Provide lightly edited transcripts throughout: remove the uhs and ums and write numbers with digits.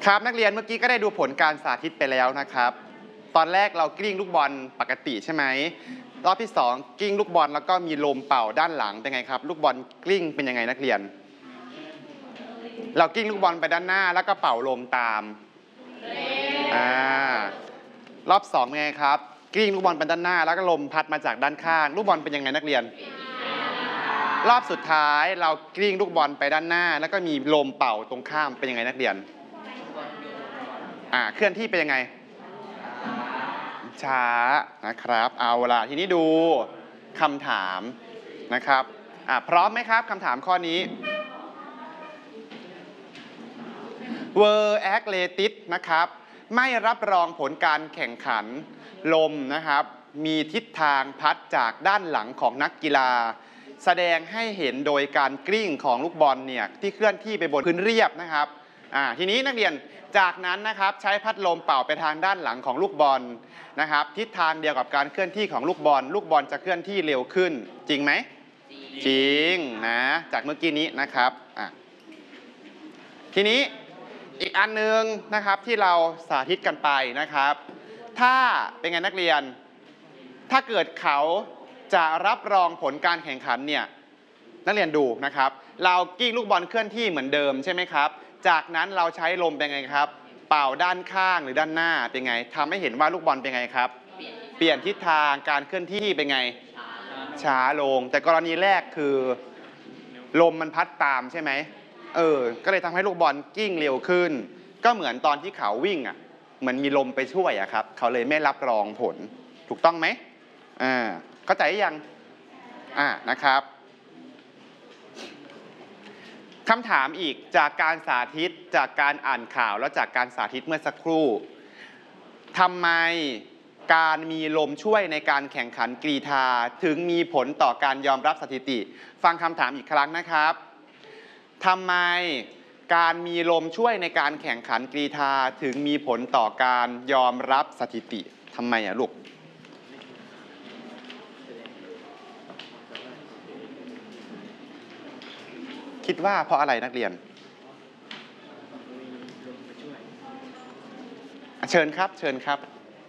ครับนักเรียนเมื่อกี้ก็ได้ดูผลการสาธิตไปแล้วนะครับตอนแรกเรากลิ้งลูกบอลปกติใช่ไหมรอบที่2กลิ้งลูกบอลแล้วก็มีลมเป่าด้านหลังเป็นไงครับลูกบอลกลิ้งเป็นยังไงนักเรียนเรากลิ้งลูกบอลไปด้านหน้าแล้วก็เป่าลมตามรอบ2เป็นไงครับกลิ้งลูกบอลไปด้านหน้าแล้วก็ลมพัดมาจากด้านข้างลูกบอลเป็นยังไงนักเรียนรอบสุดท้ายเรากลิ้งลูกบอลไปด้านหน้าแล้วก็มีลมเป่าตรงข้ามเป็นยังไงนักเรียนเคลื่อนที่เป็นยังไงช้านะครับเอาล่ะทีนี้ดูคำถามนะครับพร้อมไหมครับคำถามข้อนี้ Were Athletic นะครับไม่รับรองผลการแข่งขันลมนะครับมีทิศทางพัดจากด้านหลังของนักกีฬาแสดงให้เห็นโดยการกลิ้งของลูกบอลเนี่ยที่เคลื่อนที่ไปบนพื้นเรียบนะครับทีนี้นักเรียนจากนั้นนะครับใช้พัดลมเป่าไปทางด้านหลังของลูกบอลนะครับทิศทางเดียวกับการเคลื่อนที่ของลูกบอลจะเคลื่อนที่เร็วขึ้นจริงไหมจริงนะจากเมื่อกี้นี้นะครับทีนี้อีกอันนึงนะครับที่เราสาธิตกันไปนะครับถ้าเป็นไงนักเรียนถ้าเกิดเขาจะรับรองผลการแข่งขันเนี่ยนักเรียนดูนะครับเรากิ้งลูกบอลเคลื่อนที่เหมือนเดิมใช่ไหมครับจากนั้นเราใช้ลมเป็นไงครับเป่าด้านข้างหรือด้านหน้าเป็นไงทำให้เห็นว่าลูกบอลเป็นไงครับเปลี่ยนทิศทางการเคลื่อนที่เป็นไงช้าลงแต่กรณีแรกคือลมมันพัดตามใช่ไหมก็เลยทำให้ลูกบอลกิ้งเร็วขึ้นก็เหมือนตอนที่เขาวิ่งเหมือนมีลมไปช่วยครับเขาเลยไม่รับรองผลถูกต้องไหมเข้าใจยังนะครับคำถามอีกจากการสาธิตจากการอ่านข่าวแล้วจากการสาธิตเมื่อสักครู่ทำไมการมีลมช่วยในการแข่งขันกรีฑาถึงมีผลต่อการยอมรับสถิติฟังคำถามอีกครั้งนะครับทำไมการมีลมช่วยในการแข่งขันกรีฑาถึงมีผลต่อการยอมรับสถิติทำไมลูกคิดว่าเพราะอะไรนักเรียนเชิญครับเชิญครับ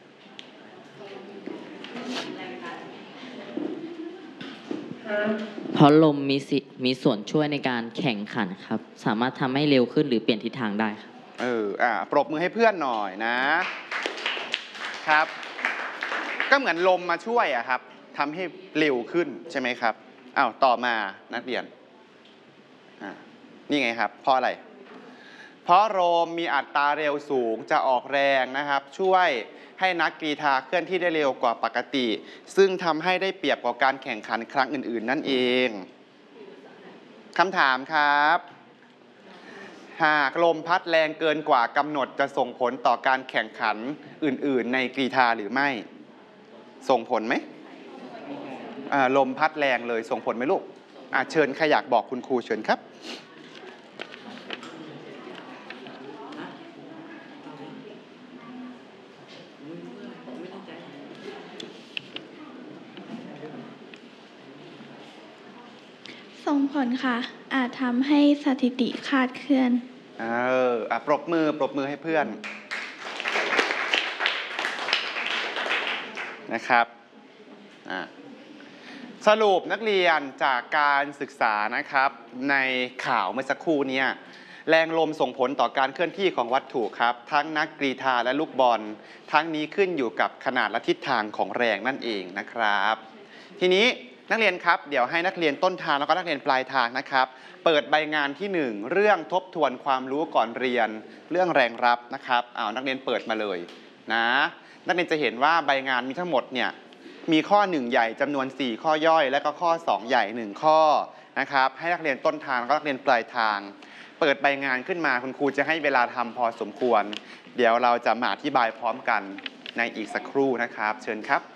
เพราะลมมีส่วนช่วยในการแข่งขันครับสามารถทำให้เร็วขึ้นหรือเปลี่ยนทิศทางได้ครับปรบมือให้เพื่อนหน่อยนะครับก็เหมือนลมมาช่วยครับทำให้เร็วขึ้นใช่ไหมครับต่อมานักเรียนนี่ไงครับเพราะอะไรเพราะลมมีอัตราเร็วสูงจะออกแรงนะครับช่วยให้นักกรีฑาเคลื่อนที่ได้เร็วกว่าปกติซึ่งทำให้ได้เปรียบกว่าการแข่งขันครั้งอื่นๆนั่นเองคำถามครับหากลมพัดแรงเกินกว่ากำหนดจะส่งผลต่อการแข่งขันอื่นๆในกรีฑาหรือไม่ส่งผลไหมลมพัดแรงเลยส่งผลไหมลูกเชิญใครอยากบอกคุณครูเชิญครับส่งผลค่ะอาจทำให้สถิติคลาดเคลื่อนปรบมือให้เพื่อนนะครับสรุปนักเรียนจากการศึกษานะครับในข่าวเมื่อสักครู่นี้แรงลมส่งผลต่อการเคลื่อนที่ของวัตถุครับทั้งนักกรีฑาและลูกบอลทั้งนี้ขึ้นอยู่กับขนาดและทิศทางของแรงนั่นเองนะครับทีนี้นักเรียนครับเดี๋ยวให้นักเรียนต้นทางแล้วก็นักเรียนปลายทางนะครับเปิดใบงานที่1เรื่องทบทวนความรู้ก่อนเรียนเรื่องแรงรับนะครับนักเรียนเปิดมาเลยนะนักเรียนจะเห็นว่าใบงานมีทั้งหมดเนี่ยมีข้อ1ใหญ่จำนวน4ข้อย่อยและก็ข้อ2ใหญ่1ข้อนะครับให้นักเรียนต้นทางแล้วก็นักเรียนปลายทางเปิดใบงานขึ้นมาคุณครูจะให้เวลาทำพอสมควรเดี๋ยวเราจะมาอธิบายพร้อมกันในอีกสักครู่นะครับเชิญครับ